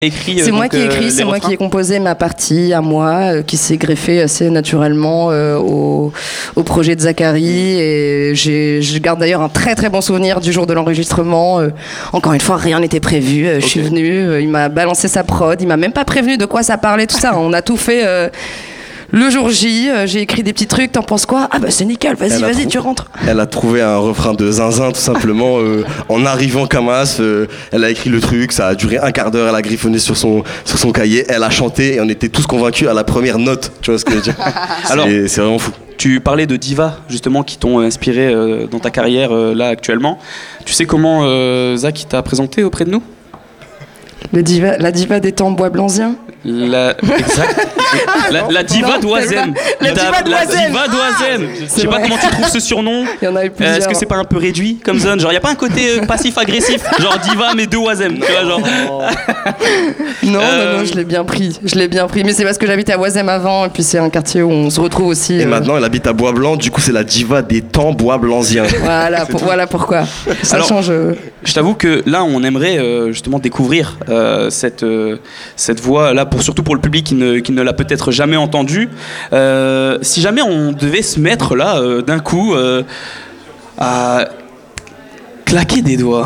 écrit. C'est moi qui ai écrit, c'est moi qui ai composé ma partie à moi, qui s'est greffée assez naturellement au projet de Zachary. Et je garde d'ailleurs un très très bon souvenir du jour de l'enregistrement. Encore une fois, rien n'était prévu. Je suis venue, il m'a balancé sa prod, il m'a même pas prévenu de quoi ça parlait, tout ça. On a tout fait. Le jour J, j'ai écrit des petits trucs, t'en penses quoi? Ah bah c'est nickel, vas-y, tu rentres. Elle a trouvé un refrain de zinzin tout simplement en arrivant comme as, elle a écrit le truc, ça a duré un quart d'heure, elle a griffonné sur son cahier, elle a chanté et on était tous convaincus à la première note, tu vois ce que je veux dire? Alors, c'est vraiment fou. Tu parlais de divas justement qui t'ont inspiré dans ta carrière là actuellement. Tu sais comment Zach t'a présenté auprès de nous? La diva des temps bois-blanziens. Exact. La diva d'Oisem. La diva d'Oisem. Je sais pas comment tu trouves ce surnom. Il y en avait plusieurs. Est-ce que c'est pas un peu réduit comme zone? Genre, il y a pas un côté passif-agressif, genre diva mais de Oisem, tu vois, genre. Non, je l'ai bien pris. Mais c'est parce que j'habitais à Oisem avant, et puis c'est un quartier où on se retrouve aussi. Et maintenant, elle habite à Bois-Blanc, du coup, c'est la diva des temps bois-blanziens. Voilà pourquoi. Ça change. Je t'avoue que là, on aimerait justement découvrir cette voix là, surtout pour le public qui ne l'a peut-être jamais entendue. Si jamais on devait se mettre là d'un coup à claquer des doigts,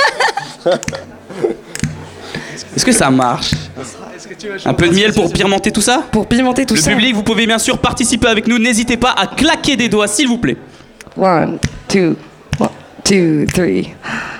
est-ce que ça marche? Un peu de miel pour pimenter tout ça? Pour pimenter tout ça. Le public, vous pouvez bien sûr participer avec nous. N'hésitez pas à claquer des doigts, s'il vous plaît. 1, 2, 3.